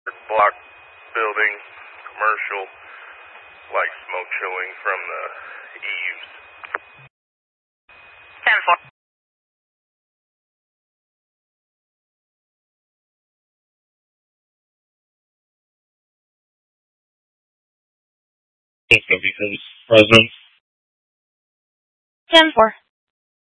block building, commercial, like smoke chilling from the eaves. 10-4. It's going to be his residence. 10-4.